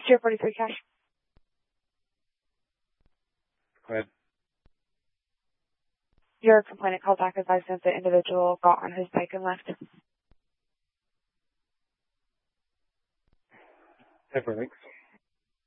Tier 43 cash. Go ahead. Your complainant called back advised that the individual got on his bike and left. Hyperlinks.